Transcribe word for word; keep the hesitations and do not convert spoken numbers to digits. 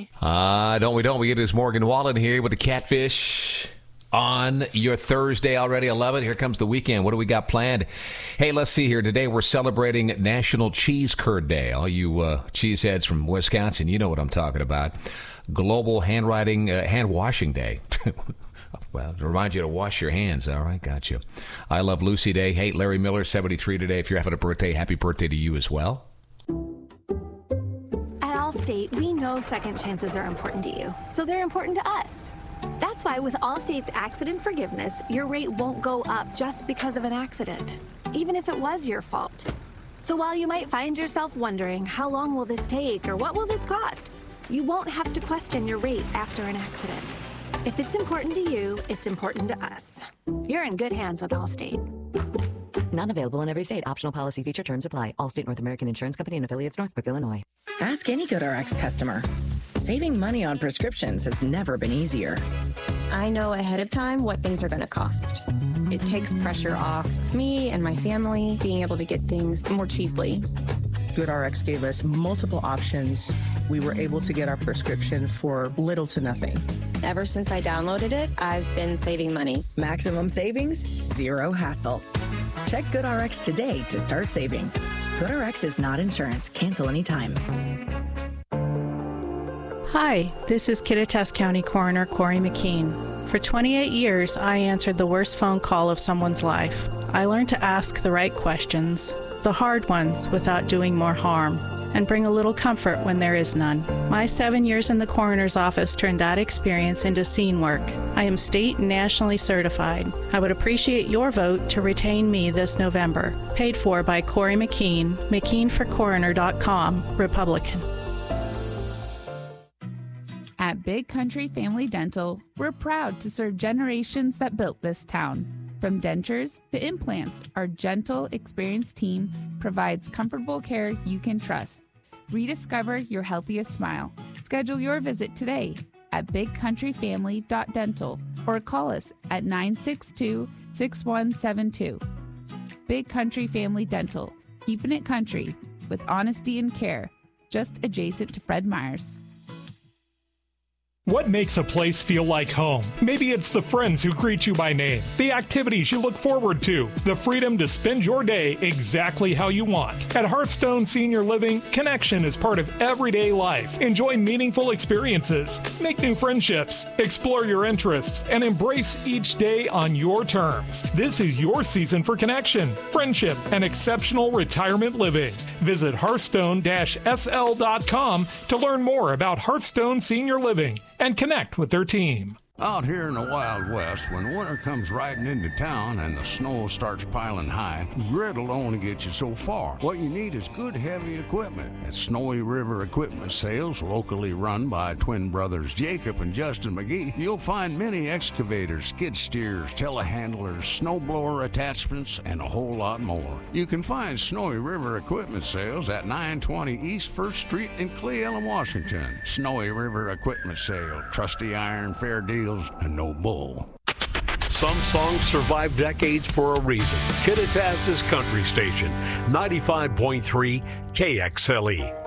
today? Uh, don't we don't. We get this Morgan Wallen here with the Catfish on your Thursday already, eleven. Here comes the weekend. What do we got planned? Hey, let's see here. Today we're celebrating National Cheese Curd Day. All you uh, cheeseheads from Wisconsin, you know what I'm talking about. Global Handwriting, uh, Hand Washing Day. Well, to remind you to wash your hands. All right, got you. I Love Lucy Day. Hey, Larry Miller, seventy-three today. If you're having a birthday, happy birthday to you as well. At Allstate, we know second chances are important to you, so they're important to us. That's why with Allstate's accident forgiveness, your rate won't go up just because of an accident, even if it was your fault. So while you might find yourself wondering, how long will this take or what will this cost, you won't have to question your rate after an accident. If it's important to you, it's important to us. You're in good hands with Allstate. Not available in every state. Optional policy feature terms apply. Allstate North American Insurance Company and affiliates, Northbrook, Illinois. Ask any GoodRx customer. Saving money on prescriptions has never been easier. I know ahead of time what things are going to cost. It takes pressure off me and my family being able to get things more cheaply. GoodRx gave us multiple options. We were able to get our prescription for little to nothing. Ever since I downloaded it, I've been saving money. Maximum savings, zero hassle. Check GoodRx today to start saving. GoodRx is not insurance. Cancel anytime. Hi, this is Kittitas County Coroner Corey McKean. For twenty-eight years, I answered the worst phone call of someone's life. I learned to ask the right questions, the hard ones, without doing more harm, and bring a little comfort when there is none. My seven years in the coroner's office turned that experience into scene work. I am state and nationally certified. I would appreciate your vote to retain me this November. Paid for by Corey McKean, McKean for Coroner dot com, Republican. At Big Country Family Dental, we're proud to serve generations that built this town. From dentures to implants, our gentle, experienced team provides comfortable care you can trust. Rediscover your healthiest smile. Schedule your visit today at big country family dot dental or call us at nine six two, six one seven two. Big Country Family Dental, keeping it country with honesty and care, just adjacent to Fred Meyer's. What makes a place feel like home? Maybe it's the friends who greet you by name, the activities you look forward to, the freedom to spend your day exactly how you want. At Hearthstone Senior Living, connection is part of everyday life. Enjoy meaningful experiences, make new friendships, explore your interests, and embrace each day on your terms. This is your season for connection, friendship, and exceptional retirement living. Visit hearthstone dash s l dot com to learn more about Hearthstone Senior Living and connect with their team. Out here in the Wild West, when winter comes riding into town and the snow starts piling high, grit'll only get you so far. What you need is good, heavy equipment. At Snowy River Equipment Sales, locally run by twin brothers Jacob and Justin McGee, you'll find many excavators, skid steers, telehandlers, snowblower attachments, and a whole lot more. You can find Snowy River Equipment Sales at nine twenty East First Street in Cle Elum, Washington. Snowy River Equipment Sale, trusty iron, fair deal, and no bull. Some songs survive decades for a reason. Kittitas' country station, ninety-five point three K X L E.